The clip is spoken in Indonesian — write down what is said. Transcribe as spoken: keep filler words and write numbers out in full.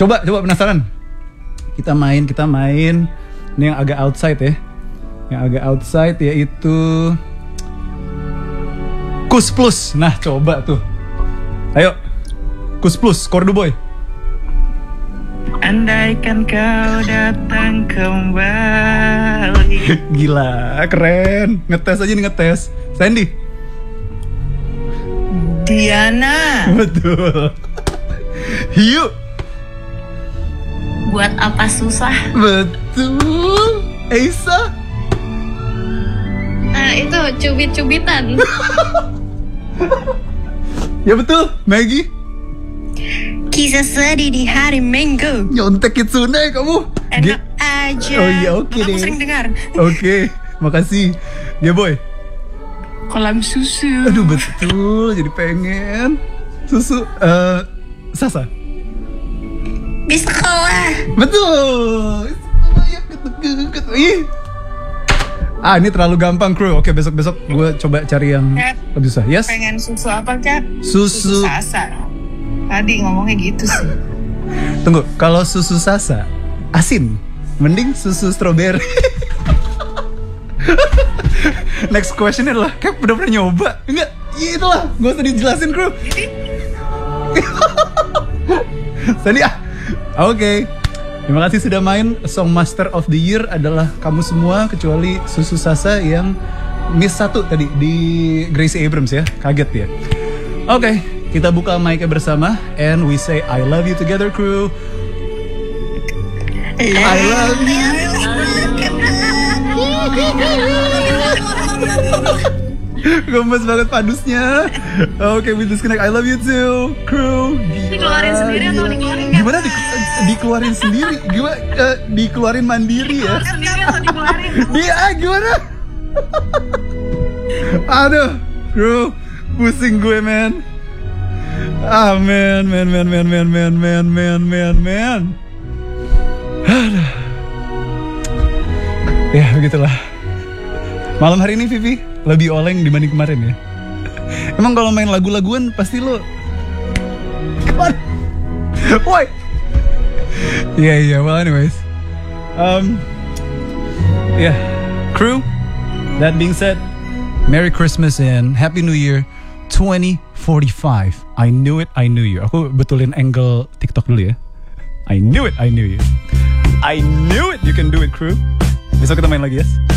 Coba, coba penasaran. Kita main, kita main. Ini yang agak outside ya. Yang agak outside yaitu Kus Plus. Nah, coba tuh. Ayo. Kus Plus, Kordu Boy. Andaikan kau datang kembali. Gila, keren. Ngetes aja nih, ngetes. Sandy. Diana. Betul. Hiu. Buat apa susah? Betul. Eisa. Nah, itu cubit-cubitan. Ya betul, Maggie. Kisah sedih di hari Minggu. Nyontek Kitsune kamu. Enak Ge- aja. Oh iya, oke Aku deh. sering dengar. Oke, makasih. Ya boy. Kolam susu. Aduh betul, jadi pengen susu. eh Sasa. Di sekolah. Betul. Ih. Ah, ini terlalu gampang, kru. Oke, besok-besok gue coba cari yang Kat, lebih susah. Yes. pengen susu apa, Kat? Susu. Sasa. Tadi ngomongnya gitu sih. Tunggu, kalau susu Sasa asin, mending susu strawberry. Next question adalah, Cap udah pernah nyoba? Enggak, iya itulah, gak usah dijelasin, kru. Sandy ah, oke. Okay. Terima kasih sudah main. Song Master of the Year adalah kamu semua kecuali Susu Sasa yang miss satu tadi di Gracie Abrams ya, kaget ya. Oke, okay, kita buka mic-nya bersama and we say I love you together, crew. I love you. Gemes banget padusnya. Oke, okay, we disconnect. I love you too, crew. Dikeluarin sendiri atau dikeluarin? Gimana di, dikeluarin sendiri? Gimana uh, dikeluarin mandiri ya? Sendiri atau dikeluarin? Dia ah, gimana? Aduh, crew, pusing gue men. Ah man, man, man, man, man, man, man, man, man, man. Aduh. Ya begitulah. Malam hari ini Vivi lebih oleng dibanding kemarin ya. Emang kalau main lagu-laguan pasti lo kemana? Why? Yeah, yeah. Well, anyways, um, yeah, crew. That being said, Merry Christmas and Happy New Year twenty forty-five. I knew it, I knew you. Aku betulin angle TikTok dulu ya. I knew it, I knew you. I knew it, you can do it, crew. Besok kita main lagi, yes?